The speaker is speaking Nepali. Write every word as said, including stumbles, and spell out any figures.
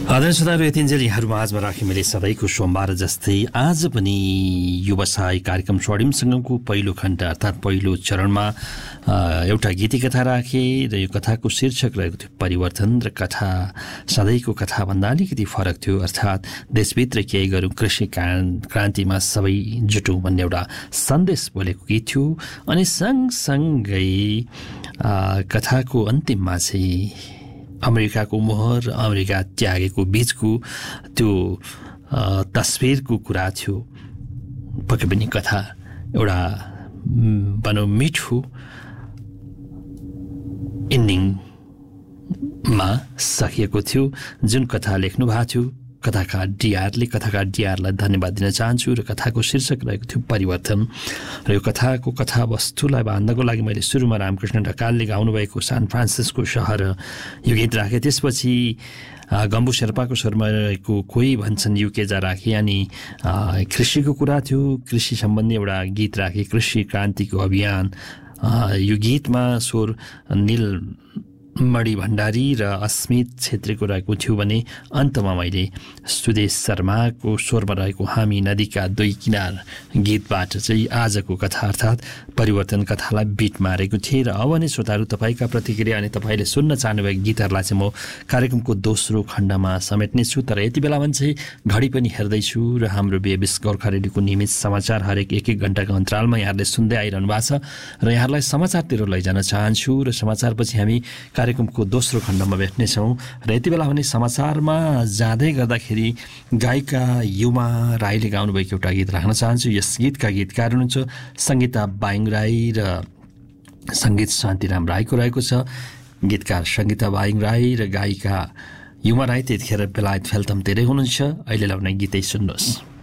आदरणीय श्रोताहरू, यतिन्जेल यहाँहरूमा आजमा राखेँ मैले सधैँको सोमबार जस्तै आज पनि व्यवसाय कार्यक्रम स्वर्णिम सङ्गमको पहिलो खण्ड अर्थात् पहिलो चरणमा एउटा गीती कथा राखेँ र यो कथाको शीर्षक रहेको थियो परिवर्तन र कथा सधैँको कथाभन्दा अलिकति फरक थियो, अर्थात् देशभित्र केही गरौँ कृषि क्रान्तिमा सबै जुटौँ भन्ने एउटा सन्देश बोलेको गीत थियो। अनि सँगसँगै कथाको अन्तिममा चाहिँ अमेरिकाको मोहर अमेरिका त्यागेको बीचको त्यो तस्विरको कुरा थियो। पक्कै पनि कथा एउटा भनौँ मिठो इन्डिङमा सकिएको थियो। जुन कथा लेख्नु भएको थियो कथाकार डिआरले, कथाकार डिआरलाई धन्यवाद दिन चाहन्छु। र कथाको शीर्षक रहेको थियो परिवर्तन। र यो कथाको कथावस्तुलाई बाँध्नको लागि मैले सुरुमा रामकृष्ण ढकालले गाउनुभएको सान फ्रान्सिस्को सहर यो गीत राखेँ। त्यसपछि गम्बु शेर्पाको स्वरमा रहेको कोही भन्छन् युकेजा राखेँ। अनि कृषिको कुरा थियो, कृषि सम्बन्धी एउटा गीत राखेँ, कृषि क्रान्तिको अभियान। यो गीतमा स्वर निल मणि भण्डारी र अस्मित छेत्रीको रहेको थियो भने अन्तमा मैले सुदेश शर्माको स्वरमा रहेको हामी नदीका दुई किनार गीतबाट चाहिँ आजको कथा अर्थात् परिवर्तन कथालाई बिट मारेको थिएँ। र अब नै श्रोताहरू तपाईँका प्रतिक्रिया अनि तपाईँले सुन्न चाहनुभएको गीतहरूलाई चाहिँ म कार्यक्रमको दोस्रो खण्डमा समेट्नेछु। तर यति बेलामा चाहिँ घडी पनि हेर्दैछु र हाम्रो बेबिस गोर्खा रेडियोको नियमित समाचार हरेक एक एक घन्टाको अन्तरालमा यहाँहरूले सुन्दै आइरहनु भएको छ र यहाँहरूलाई समाचारतिर लैजान चाहन्छु। र समाचारपछि हामी कार्यक्रमको दोस्रो खण्डमा भेट्नेछौँ। र यति बेला भने समाचारमा जाँदै गर्दाखेरि गायिका युमा राईले गाउनुभएको एउटा गीत राख्न चाहन्छु। यस गीतका गीतकार हुनुहुन्छ सङ्गीता बाइङ राई र सङ्गीत शान्तिराम राईको रहेको छ। गीतकार सङ्गीता बाइङ राई र गायिका युमा राई त्यतिखेर बेलायत फेल्तम धेरै हुनुहुन्छ। अहिले लाउने गीतै सुन्नुहोस्।